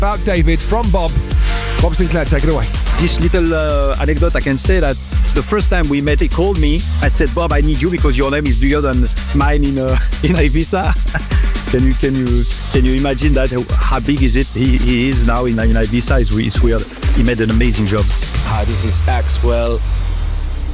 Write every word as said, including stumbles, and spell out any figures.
About David from Bob. Bob Sinclair, take it away. This little uh, anecdote, I can say that the first time we met, he called me. I said, Bob, I need you because your name is bigger than mine in uh, in Ibiza. Can you can you can you imagine that? How big is it? He, he is now in, in Ibiza. It's, it's weird. He made an amazing job. Hi, this is Axwell.